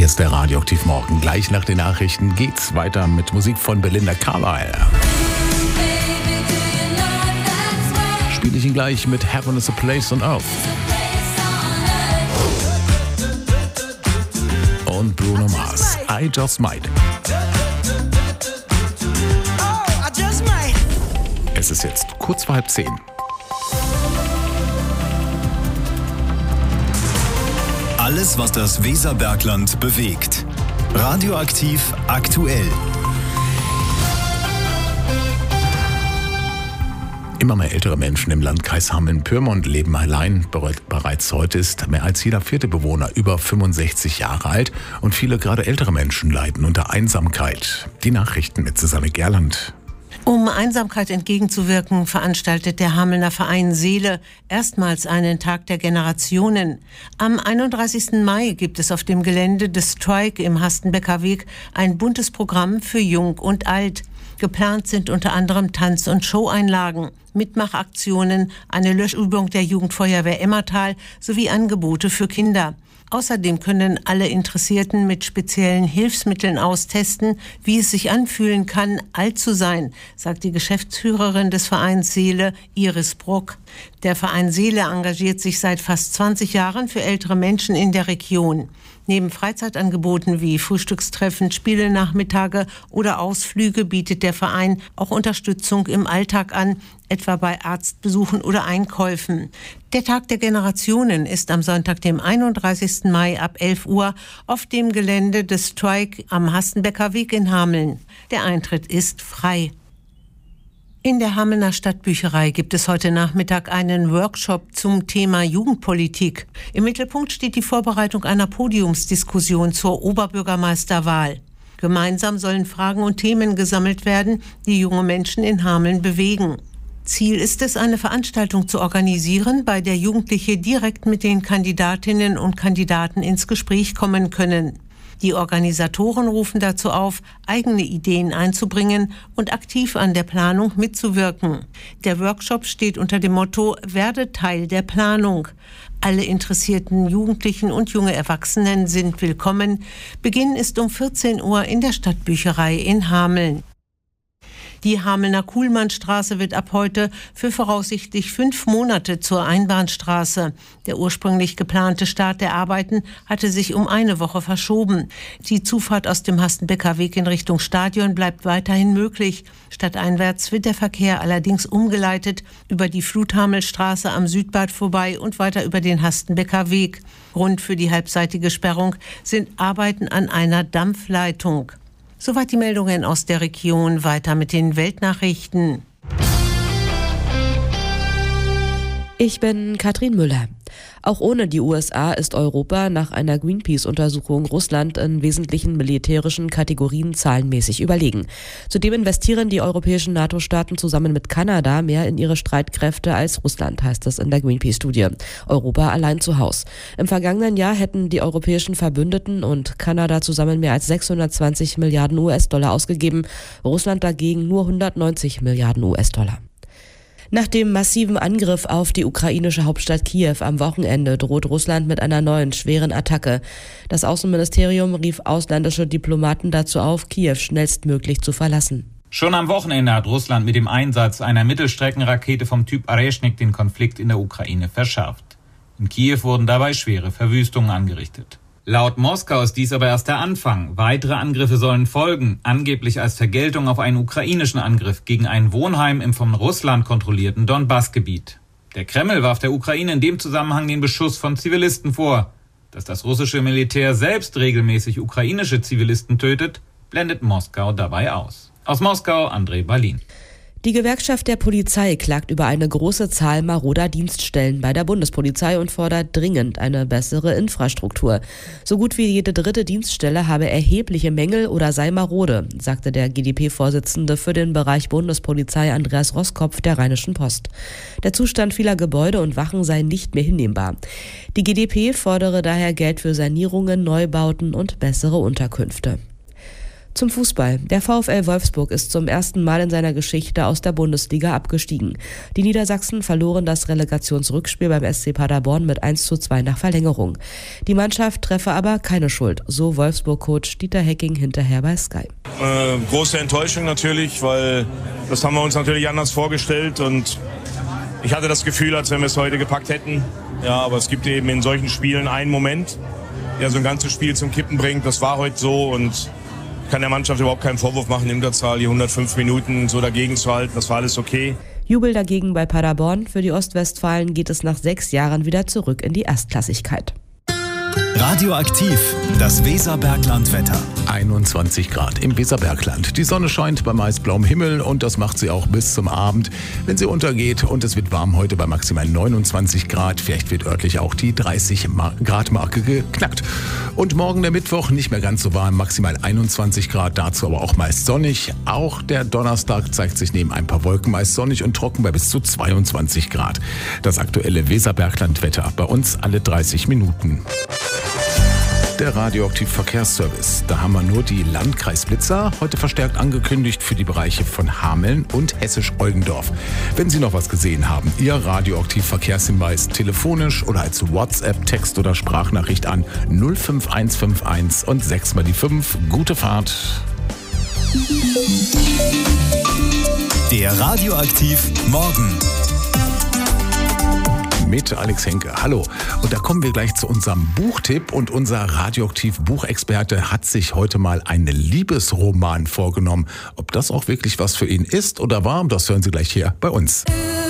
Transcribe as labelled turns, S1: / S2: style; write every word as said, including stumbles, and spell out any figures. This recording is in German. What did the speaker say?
S1: Hier ist der Radioaktiv Morgen. Gleich nach den Nachrichten geht's weiter mit Musik von Belinda Carlisle. Spiele ich ihn gleich mit Heaven is a Place on Earth. Und Bruno Mars, I Just Might. Es ist jetzt kurz vor halb zehn.
S2: Alles, was das Weserbergland bewegt. Radioaktiv aktuell.
S1: Immer mehr ältere Menschen im Landkreis Hameln-Pyrmont leben allein. Bereits heute ist mehr als jeder vierte Bewohner über fünfundsechzig Jahre alt und viele gerade ältere Menschen leiden unter Einsamkeit. Die Nachrichten mit Susanne Gerland.
S3: Um Einsamkeit entgegenzuwirken, veranstaltet der Hamelner Verein Seele erstmals einen Tag der Generationen. Am einunddreißigsten Mai gibt es auf dem Gelände des Strike im Hastenbecker Weg ein buntes Programm für Jung und Alt. Geplant sind unter anderem Tanz- und Showeinlagen, Mitmachaktionen, eine Löschübung der Jugendfeuerwehr Emmertal sowie Angebote für Kinder. Außerdem können alle Interessierten mit speziellen Hilfsmitteln austesten, wie es sich anfühlen kann, alt zu sein, sagt die Geschäftsführerin des Vereins Seele, Iris Bruck. Der Verein Seele engagiert sich seit fast zwanzig Jahren für ältere Menschen in der Region. Neben Freizeitangeboten wie Frühstückstreffen, Spielenachmittage oder Ausflüge bietet der Verein auch Unterstützung im Alltag an, etwa bei Arztbesuchen oder Einkäufen. Der Tag der Generationen ist am Sonntag, dem einunddreißigsten Mai ab elf Uhr auf dem Gelände des Strike am Hastenbecker Weg in Hameln. Der Eintritt ist frei. In der Hamelner Stadtbücherei gibt es heute Nachmittag einen Workshop zum Thema Jugendpolitik. Im Mittelpunkt steht die Vorbereitung einer Podiumsdiskussion zur Oberbürgermeisterwahl. Gemeinsam sollen Fragen und Themen gesammelt werden, die junge Menschen in Hameln bewegen. Ziel ist es, eine Veranstaltung zu organisieren, bei der Jugendliche direkt mit den Kandidatinnen und Kandidaten ins Gespräch kommen können. Die Organisatoren rufen dazu auf, eigene Ideen einzubringen und aktiv an der Planung mitzuwirken. Der Workshop steht unter dem Motto „Werde Teil der Planung". Alle interessierten Jugendlichen und junge Erwachsenen sind willkommen. Beginn ist um vierzehn Uhr in der Stadtbücherei in Hameln. Die Hamelner Kuhlmannstraße wird ab heute für voraussichtlich fünf Monate zur Einbahnstraße. Der ursprünglich geplante Start der Arbeiten hatte sich um eine Woche verschoben. Die Zufahrt aus dem Hastenbecker Weg in Richtung Stadion bleibt weiterhin möglich. Stadteinwärts wird der Verkehr allerdings umgeleitet über die Fluthamelstraße am Südbad vorbei und weiter über den Hastenbecker Weg. Grund für die halbseitige Sperrung sind Arbeiten an einer Dampfleitung. Soweit die Meldungen aus der Region. Weiter mit den Weltnachrichten.
S4: Ich bin Katrin Müller. Auch ohne die U S A ist Europa nach einer Greenpeace-Untersuchung Russland in wesentlichen militärischen Kategorien zahlenmäßig überlegen. Zudem investieren die europäischen NATO-Staaten zusammen mit Kanada mehr in ihre Streitkräfte als Russland, heißt es in der Greenpeace-Studie. Europa allein zu Haus. Im vergangenen Jahr hätten die europäischen Verbündeten und Kanada zusammen mehr als sechshundertzwanzig Milliarden U S-Dollar ausgegeben, Russland dagegen nur hundertneunzig Milliarden U S-Dollar. Nach dem massiven Angriff auf die ukrainische Hauptstadt Kiew am Wochenende droht Russland mit einer neuen schweren Attacke. Das Außenministerium rief ausländische Diplomaten dazu auf, Kiew schnellstmöglich zu verlassen.
S5: Schon am Wochenende hat Russland mit dem Einsatz einer Mittelstreckenrakete vom Typ Areshnik den Konflikt in der Ukraine verschärft. In Kiew wurden dabei schwere Verwüstungen angerichtet. Laut Moskau ist dies aber erst der Anfang. Weitere Angriffe sollen folgen, angeblich als Vergeltung auf einen ukrainischen Angriff gegen ein Wohnheim im von Russland kontrollierten Donbass-Gebiet. Der Kreml warf der Ukraine in dem Zusammenhang den Beschuss von Zivilisten vor. Dass das russische Militär selbst regelmäßig ukrainische Zivilisten tötet, blendet Moskau dabei aus. Aus Moskau, André Balin.
S4: Die Gewerkschaft der Polizei klagt über eine große Zahl maroder Dienststellen bei der Bundespolizei und fordert dringend eine bessere Infrastruktur. So gut wie jede dritte Dienststelle habe erhebliche Mängel oder sei marode, sagte der G d P-Vorsitzende für den Bereich Bundespolizei Andreas Roskopf der Rheinischen Post. Der Zustand vieler Gebäude und Wachen sei nicht mehr hinnehmbar. Die G d P fordere daher Geld für Sanierungen, Neubauten und bessere Unterkünfte. Zum Fußball. Der VfL Wolfsburg ist zum ersten Mal in seiner Geschichte aus der Bundesliga abgestiegen. Die Niedersachsen verloren das Relegationsrückspiel beim S C Paderborn mit eins zu zwei nach Verlängerung. Die Mannschaft treffe aber keine Schuld, so Wolfsburg-Coach Dieter Hecking hinterher bei Sky.
S6: Äh, große Enttäuschung natürlich, weil das haben wir uns natürlich anders vorgestellt und ich hatte das Gefühl, als wenn wir es heute gepackt hätten. Ja, aber es gibt eben in solchen Spielen einen Moment, der so ein ganzes Spiel zum Kippen bringt. Das war heute so und kann der Mannschaft überhaupt keinen Vorwurf machen, in Unterzahl die hundertfünf Minuten so dagegen zu halten. Das war alles okay.
S4: Jubel dagegen bei Paderborn. Für die Ostwestfalen geht es nach sechs Jahren wieder zurück in die Erstklassigkeit.
S2: Radioaktiv, das Weserbergland-Wetter.
S1: einundzwanzig Grad im Weserbergland. Die Sonne scheint bei meist blauem Himmel und das macht sie auch bis zum Abend, wenn sie untergeht. Und es wird warm heute bei maximal neunundzwanzig Grad. Vielleicht wird örtlich auch die dreißig Grad Marke geknackt. Und morgen der Mittwoch nicht mehr ganz so warm, maximal einundzwanzig Grad, dazu aber auch meist sonnig. Auch der Donnerstag zeigt sich neben ein paar Wolken meist sonnig und trocken bei bis zu zweiundzwanzig Grad. Das aktuelle Weserbergland-Wetter bei uns alle dreißig Minuten. Der Radioaktiv Verkehrsservice. Da haben wir nur die Landkreisblitzer, heute verstärkt angekündigt für die Bereiche von Hameln und Hessisch-Eugendorf. Wenn Sie noch was gesehen haben, Ihr Radioaktiv Verkehrshinweis telefonisch oder als WhatsApp, Text oder Sprachnachricht an null fünf eins fünf eins und sechs mal die fünf. Gute Fahrt.
S2: Der Radioaktiv Morgen.
S1: Mit Alex Henke. Hallo. Und da kommen wir gleich zu unserem Buchtipp. Und unser Radioaktiv-Buchexperte hat sich heute mal einen Liebesroman vorgenommen. Ob das auch wirklich was für ihn ist oder war, das hören Sie gleich hier bei uns.